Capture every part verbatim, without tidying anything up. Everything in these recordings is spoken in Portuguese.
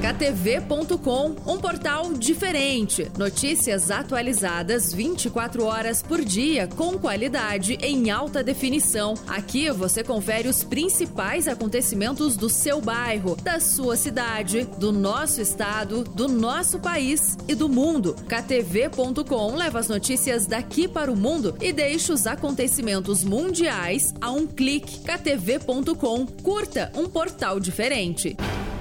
K T V ponto com, um portal diferente. Notícias atualizadas vinte e quatro horas por dia, com qualidade em alta definição. Aqui você confere os principais acontecimentos do seu bairro, da sua cidade, do nosso estado, do nosso país e do mundo. K T V ponto com leva as notícias daqui para o mundo e deixa os acontecimentos mundiais a um clique. K T V ponto com, curta um portal diferente.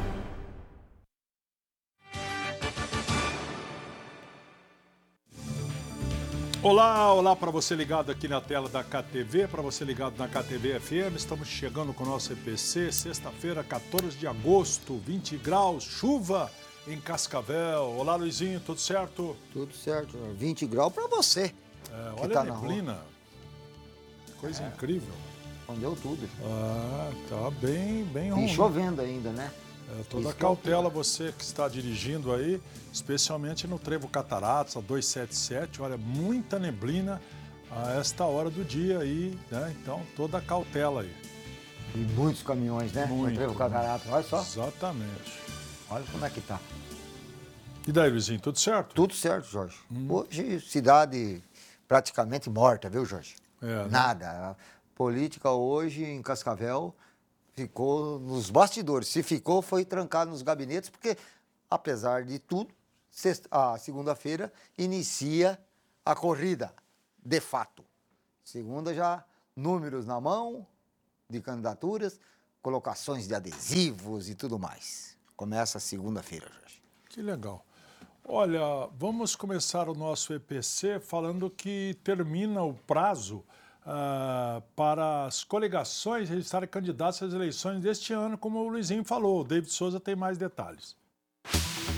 Olá, olá para você ligado aqui na tela da K T V, para você ligado na K T V F M. Estamos chegando com o nosso E P C, sexta-feira, quatorze de agosto, vinte graus, chuva em Cascavel. Olá, Luizinho, tudo certo? Tudo certo, vinte graus para você. É, olha tá a neblina, coisa é. incrível. Escondeu tudo. Ah, tá bem, bem ruim. E chovendo ainda, né? É, toda cautela você que está dirigindo aí, especialmente no Trevo Cataratas, a duzentos e setenta e sete, olha, muita neblina a esta hora do dia aí, né? Então, toda cautela aí. E muitos caminhões, né? Muito, no Trevo Cataratas, olha só. Exatamente. Olha como é que tá. E daí, Luizinho, tudo certo? Tudo certo, Jorge. Hum. Hoje, cidade praticamente morta, viu, Jorge? É, né? Nada. A política hoje em Cascavel ficou nos bastidores. Se ficou, foi trancado nos gabinetes, porque, apesar de tudo, sexta, a segunda-feira inicia a corrida, de fato. Segunda já, números na mão de candidaturas, colocações de adesivos e tudo mais. Começa segunda-feira, Jorge. Que legal. Olha, vamos começar o nosso E P C falando que termina o prazo Uh, para as coligações registrarem candidatos às eleições deste ano, como o Luizinho falou. O David Souza tem mais detalhes.